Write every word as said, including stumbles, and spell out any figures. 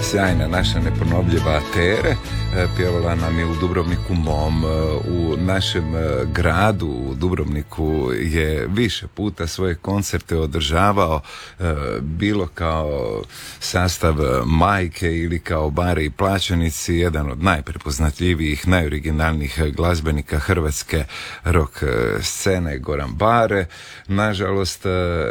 sjajna naša neponovljiva Tere, pjevala nam je u Dubrovniku mom. U našem gradu u Dubrovniku je više puta svoje koncerte održavao, bilo kao sastav Majke ili kao Bare i Plaćenici, jedan od najprepoznatljivijih, najoriginalnijih glazbenika hrvatske rock scene, Goran Bare. Nažalost,